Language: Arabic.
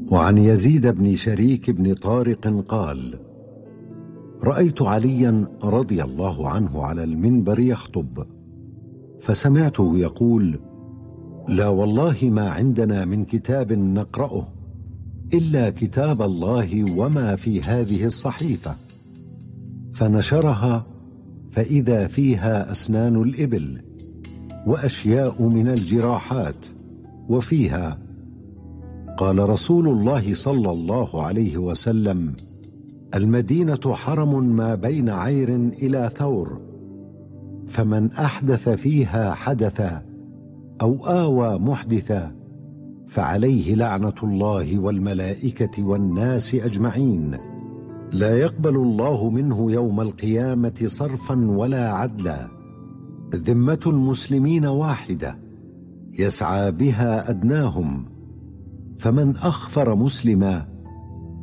وعن يزيد بن شريك بن طارق قال: رأيت عليا رضي الله عنه على المنبر يخطب، فسمعته يقول: لا والله ما عندنا من كتاب نقرأه إلا كتاب الله وما في هذه الصحيفة. فنشرها فإذا فيها أسنان الإبل وأشياء من الجراحات، وفيها: قال رسول الله صلى الله عليه وسلم: المدينة حرم ما بين عير إلى ثور، فمن أحدث فيها حدثا أو آوى محدثا فعليه لعنة الله والملائكة والناس أجمعين، لا يقبل الله منه يوم القيامة صرفا ولا عدلا. ذمة المسلمين واحدة يسعى بها أدناهم، فمن أخفر مسلما